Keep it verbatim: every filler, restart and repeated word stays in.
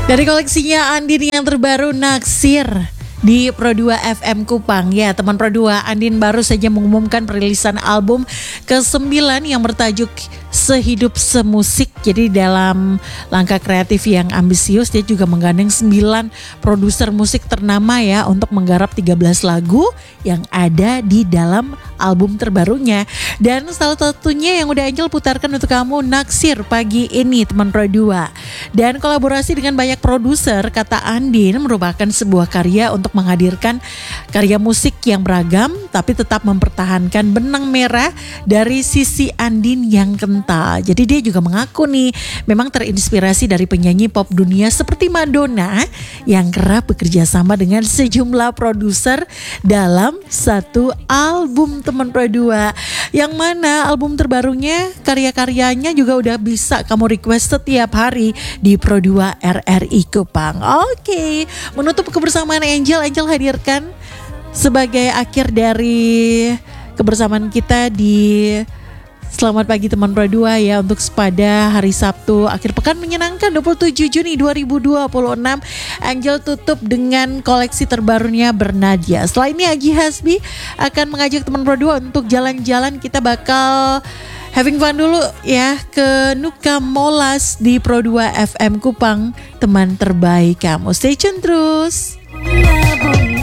Dari koleksinya Andin yang terbaru, Naksir di Pro dua F M Kupang. Ya, teman Pro dua, Andin baru saja mengumumkan perilisan album kesembilan yang bertajuk Sehidup Semusik. Jadi dalam langkah kreatif yang ambisius, dia juga menggandeng sembilan produser musik ternama ya untuk menggarap tiga belas lagu yang ada di dalam album terbarunya. Dan salah satunya yang udah Angel putarkan untuk kamu, Naksir pagi ini, teman Pro dua. Dan kolaborasi dengan banyak produser, kata Andin, merupakan sebuah karya untuk menghadirkan karya musik yang beragam tapi tetap mempertahankan benang merah dari sisi Andin yang kental. Jadi dia juga mengaku nih memang terinspirasi dari penyanyi pop dunia seperti Madonna yang kerap bekerja sama dengan sejumlah produser dalam satu album, teman Pro dua. Yang mana album terbarunya karya-karyanya juga udah bisa kamu request setiap hari di Pro dua R R I Kupang. Oke, menutup kebersamaan Angel, Angel hadirkan sebagai akhir dari kebersamaan kita di Selamat Pagi Teman Pro dua ya, untuk pada hari Sabtu akhir pekan menyenangkan dua puluh tujuh Juni dua ribu dua puluh enam. Angel tutup dengan koleksi terbarunya Bernadia. Setelah ini Aji Hasbi akan mengajak Teman Pro dua untuk jalan-jalan. Kita bakal having fun dulu ya ke Nuka Molas di Pro dua F M Kupang, teman terbaik kamu. Stay tune terus.